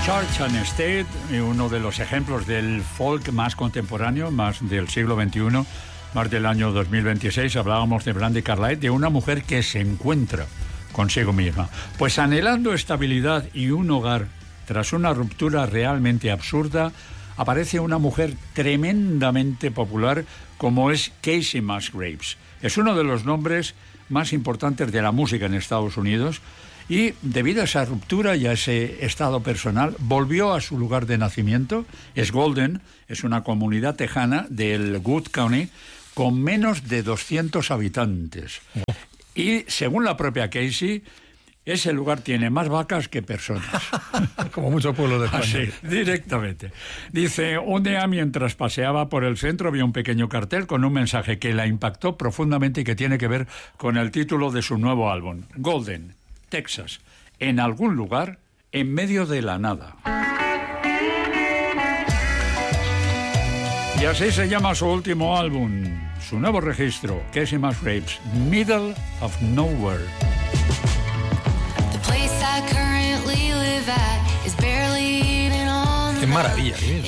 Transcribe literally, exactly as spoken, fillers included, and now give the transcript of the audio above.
Church and State, uno de los ejemplos del folk más contemporáneo, más del siglo veintiuno, más del año dos mil veintiséis. Hablábamos de Brandi Carlile, de una mujer que se encuentra consigo misma, pues anhelando estabilidad y un hogar tras una ruptura realmente absurda. Aparece una mujer tremendamente popular como es Kacey Musgraves. Es uno de los nombres más importantes de la música en Estados Unidos y debido a esa ruptura y a ese estado personal volvió a su lugar de nacimiento. Es Golden, es una comunidad tejana del Wood County con menos de doscientos habitantes. Y según la propia Kacey, ese lugar tiene más vacas que personas. Como muchos pueblos de España. Así, directamente. Dice, un día mientras paseaba por el centro vi un pequeño cartel con un mensaje que la impactó profundamente y que tiene que ver con el título de su nuevo álbum, Golden, Texas, en algún lugar en medio de la nada. Y así se llama su último álbum, su nuevo registro, Kacey Musgraves, Middle of Nowhere. Qué maravilla, ¿eh?